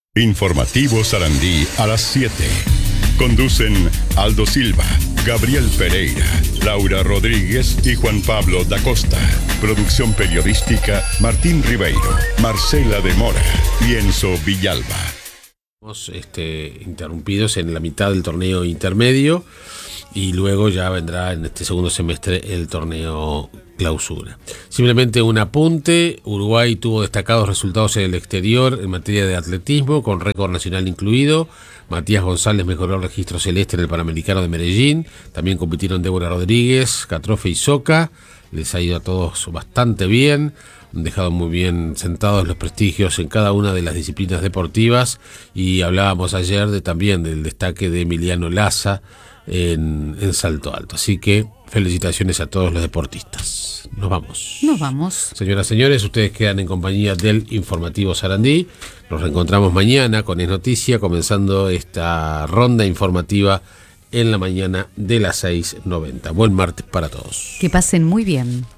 Informativo Sarandí a las 7. Conducen Aldo Silva, Gabriel Pereira, Laura Rodríguez y Juan Pablo da Costa. Producción periodística Martín Ribeiro, Marcela de Mora y Enzo Villalba. Interrumpidos en la mitad del torneo intermedio y luego ya vendrá en este segundo semestre el torneo clausura. Simplemente un apunte: Uruguay tuvo destacados resultados en el exterior en materia de atletismo, con récord nacional incluido. Matías González mejoró el registro celeste en el Panamericano de Medellín. También compitieron Débora Rodríguez, Catrofe y Soca. Les ha ido a todos bastante bien. Han dejado muy bien sentados los prestigios en cada una de las disciplinas deportivas. Y hablábamos ayer también del destaque de Emiliano Laza en salto alto. Así que felicitaciones a todos los deportistas. Nos vamos. Señoras y señores, ustedes quedan en compañía del Informativo Sarandí. Nos reencontramos mañana con Es Noticia, comenzando esta ronda informativa en la mañana de las 6:90. Buen martes para todos. Que pasen muy bien.